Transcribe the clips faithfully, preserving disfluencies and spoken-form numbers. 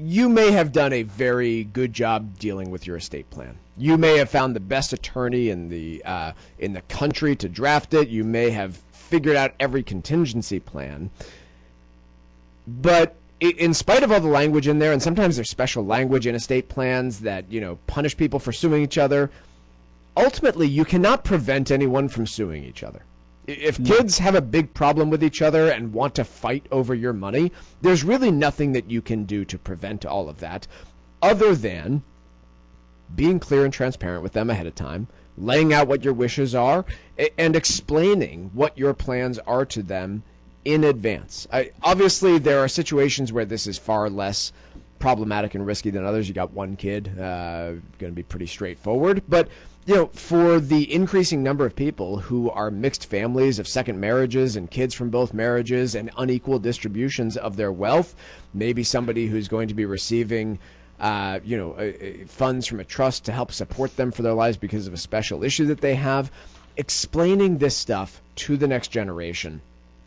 you may have done a very good job dealing with your estate plan. You may have found the best attorney in the uh, in the country to draft it. You may have figured out every contingency plan. But in spite of all the language in there, and sometimes there's special language in estate plans that, you know, punish people for suing each other, ultimately you cannot prevent anyone from suing each other. If no. kids have a big problem with each other and want to fight over your money, there's really nothing that you can do to prevent all of that other than being clear and transparent with them ahead of time, laying out what your wishes are, and explaining what your plans are to them in advance. I, obviously, there are situations where this is far less problematic and risky than others. You got one kid, uh, going to be pretty straightforward. But, you know, for the increasing number of people who are mixed families of second marriages and kids from both marriages and unequal distributions of their wealth, maybe somebody who's going to be receiving Uh, you know, uh, uh, funds from a trust to help support them for their lives because of a special issue that they have, explaining this stuff to the next generation,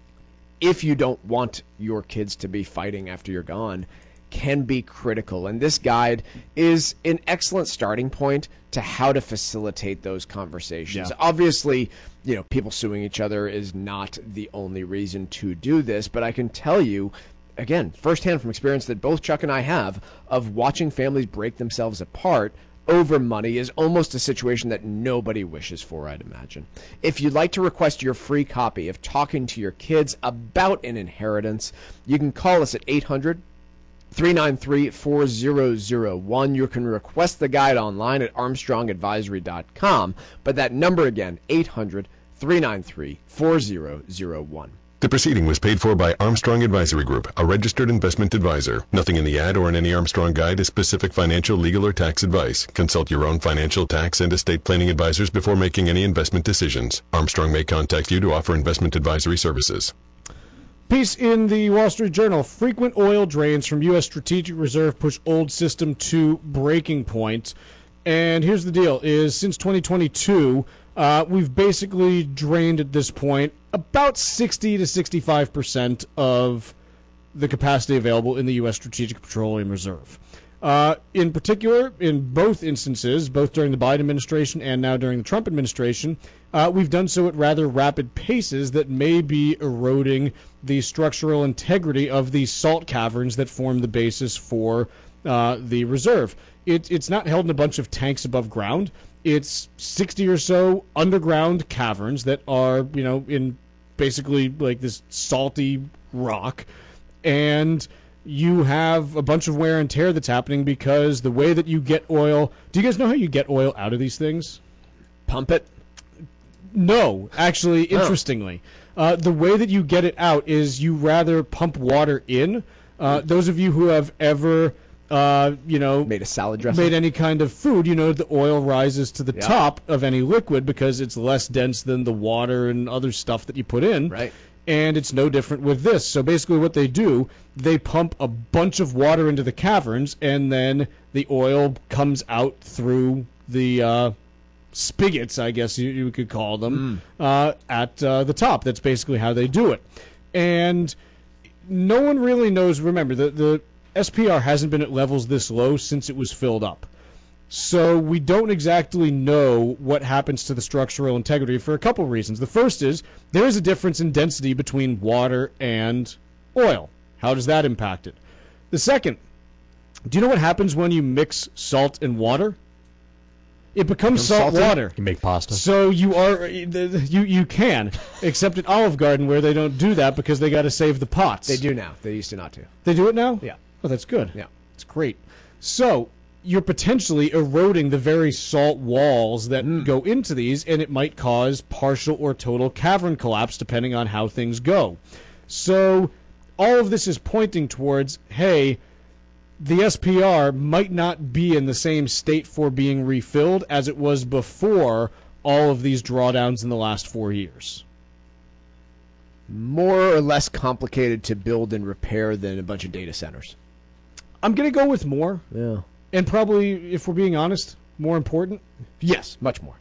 if you don't want your kids to be fighting after you're gone, can be critical. And this guide is an excellent starting point to how to facilitate those conversations. Yeah. Obviously, you know, people suing each other is not the only reason to do this, but I can tell you, again, firsthand from experience that both Chuck and I have, of watching families break themselves apart over money is almost a situation that nobody wishes for, I'd imagine. If you'd like to request your free copy of Talking to Your Kids About an Inheritance, you can call us at eight hundred, three nine three, four zero zero one. You can request the guide online at armstrong advisory dot com, but that number again, eight hundred, three nine three, four zero zero one. The proceeding was paid for by Armstrong Advisory Group, a registered investment advisor. Nothing in the ad or in any Armstrong guide is specific financial, legal, or tax advice. Consult your own financial, tax, and estate planning advisors before making any investment decisions. Armstrong may contact you to offer investment advisory services. Piece in the Wall Street Journal: frequent oil drains from U S Strategic Reserve push old system to breaking point. And here's the deal, is since twenty twenty-two, uh, we've basically drained at this point about sixty to sixty-five percent of the capacity available in the U S Strategic Petroleum Reserve. Uh, in particular, in both instances, both during the Biden administration and now during the Trump administration, uh, we've done so at rather rapid paces that may be eroding the structural integrity of the salt caverns that form the basis for uh, the reserve. It, it's not held in a bunch of tanks above ground. It's sixty or so underground caverns that are, you know, in basically like this salty rock, and you have a bunch of wear and tear that's happening because the way that you get oil. Do you guys know how you get oil out of these things? Pump it? No, actually, interestingly. Uh, the way that you get it out is you rather pump water in. Uh, those of you who have ever, uh, you know, made a salad dressing, made any kind of food, you know, the oil rises to the yeah. top of any liquid because it's less dense than the water and other stuff that you put in. Right. And it's no different with this. So basically what they do, they pump a bunch of water into the caverns, and then the oil comes out through the uh, spigots, I guess you, you could call them, mm. uh, at uh, the top. That's basically how they do it. And no one really knows. Remember, the, the S P R hasn't been at levels this low since it was filled up. So we don't exactly know what happens to the structural integrity for a couple reasons. The first is there is a difference in density between water and oil. How does that impact it? The second, do you know what happens when you mix salt and water? It becomes salt salty? water. You make pasta. So you are you you can, except at Olive Garden where they don't do that because they got to save the pots. They do now. They used to not to. They do it now? Yeah. Oh, that's good. Yeah. It's great. So you're potentially eroding the very salt walls that mm. go into these, and it might cause partial or total cavern collapse depending on how things go. So all of this is pointing towards, hey, the S P R might not be in the same state for being refilled as it was before all of these drawdowns in the last four years. More or less complicated to build and repair than a bunch of data centers. I'm going to go with more. Yeah. And probably, if we're being honest, more important. Yes, much more.